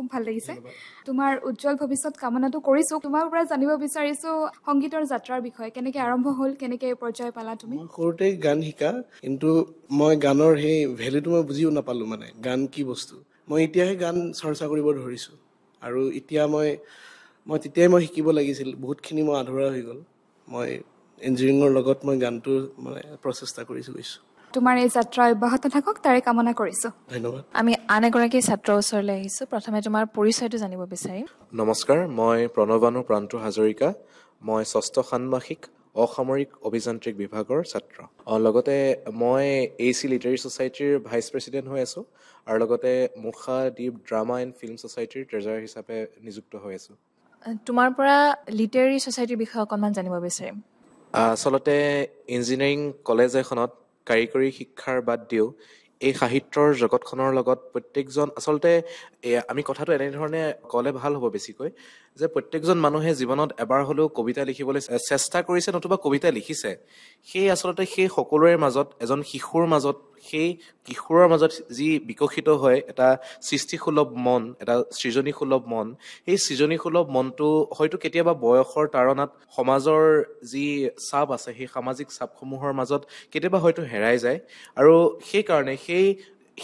খুব ভাল লাগিছে তোমাৰ উজ্জ্বল ভৱিষ্যত কামনাটো কৰিছো তোমাৰ পৰা জানিব বিচাৰিছো সংগীতৰ যাত্ৰাৰ বিষয়ে কেনেকৈ আৰম্ভ হ'ল কেনেকৈ এই পৰ্যায় পালা তুমি মই সৰুতে গান শিকা কিন্তু মই গানৰ সেই ভেলুটো মই বুজিও নাপালো মানে গান কি বস্তু মই এতিয়াহে গান চৰ্চা কৰিব ধৰিছো আৰু এতিয়া মই তেতিয়াই মই শিকিব লাগিছিল বহুতখিনি মই আধৰুৱা হৈ গ'ল মই ইঞ্জিনিয়াৰিঙৰ লগত মই গানটো মানে প্ৰচেষ্টা কৰিছো গৈছো তোমাৰ এই যাত্ৰা অব্যাহত থাকক তাৰে কামনা কৰিছো ধন্যবাদ আমি আন এগৰাকী ছাত্ৰৰ ওচৰলৈ আহিছো প্ৰথমে তোমাৰ পৰিচয়টো জানিব বিচাৰিম নমস্কাৰ মই প্ৰণৱানু প্ৰান্তু হাজৰিকা মই ষষ্ঠ ষান্মাসিক অসামৰিক অভিযান্ত্ৰিক বিভাগৰ ছাত্ৰ লগতে মই AC লিটাৰী ছ'চাইটিৰ ভাইচ প্ৰেছিডেণ্ট হৈ আছোঁ আৰু লগতে মুখা দ্বীপ ড্ৰামা এণ্ড ফিল্ম ছ'চাইটিৰ ট্ৰেজাৰাৰ হিচাপে নিযুক্ত হৈ আছোঁ তোমাৰ পৰা লিটাৰী ছ'চাইটিৰ বিষয়ে অকণমান জানিব বিচাৰিম আচলতে ইঞ্জিনিয়াৰিং কলেজ এখনত কাৰিকৰী শিক্ষাৰ বাদ দিও এই সাহিত্যৰ জগতখনৰ লগত প্ৰত্যেকজন আচলতে আমি কথাটো এনেধৰণে ক'লে ভাল হ'ব বেছিকৈ যে প্ৰত্যেকজন মানুহে জীৱনত এবাৰ হ'লেও কবিতা লিখিবলৈ চেষ্টা কৰিছে নতুবা কবিতা লিখিছে সেই আচলতে সেই সকলোৰে মাজত এজন শিশুৰ মাজত সেই কিশোৰৰ মাজত যি বিকশিত হয় এটা সৃষ্টিসুলভ মন এটা সৃজনীসুলভ মন সেই সৃজনীসুলভ মনটো হয়তো কেতিয়াবা বয়সৰ তাৰণাত সমাজৰ যি চাপ আছে সেই সামাজিক চাপসমূহৰ মাজত কেতিয়াবা হয়তো হেৰাই যায় আৰু সেইকাৰণে সেই